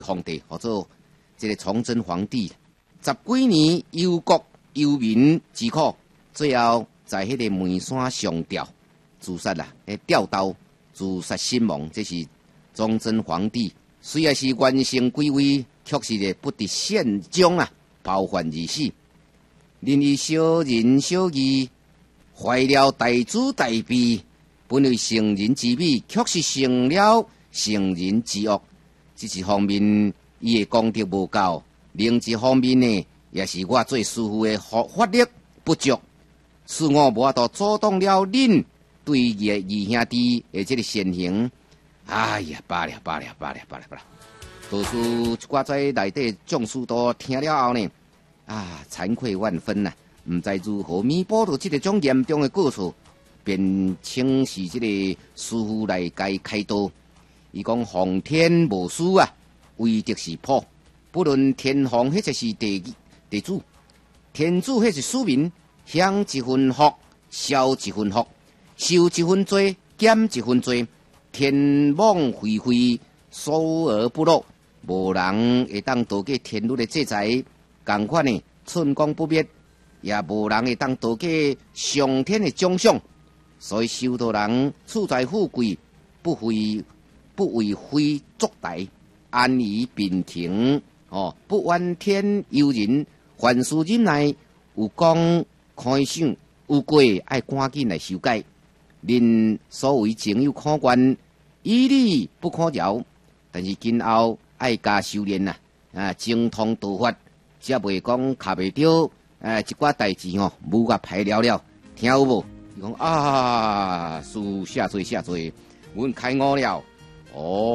皇帝，或者这个崇祯皇帝，十几年忧国忧民之苦，最后在迄个梅山上吊自杀啦，吊刀自杀身亡。这是崇祯皇帝，虽然是元神归位，却是咧不敌宪宗啊，暴犯而死。因以小仁小义，怀了大智大悲，本为成人之美，却是成了成人之恶。这一方面，伊的功德无够；另一方面呢，也是我做师父的法力不足，使我无法度阻挡了恁对二兄弟的这个善行。哎呀，罢了。读书一寡在内底众师都听了后呢，惭愧万分呐！唔知如何弥补到这个种严重的过错，便请示这个师傅来该开导。伊讲皇天无私啊，唯德是普。不论天皇迄就是地主，天主迄是庶民，享一分福，消一分福，受一分罪，减一分罪。天网恢恢，疏而不漏，无人会当逃过天律的制裁。共款呢，寸光不灭，也无人会当逃过上天的奖赏。所以修道人处在富贵，不为非作歹，安于平庭，不怨天尤人，凡事忍耐，有功开赏，有过爱赶紧来修改。恁所谓情有可原，义理不可饶，但是今后爱加修炼精通道法，才袂讲卡袂着一寡代志无甲排了，听有无？伊讲事下做，阮开悟了，哦。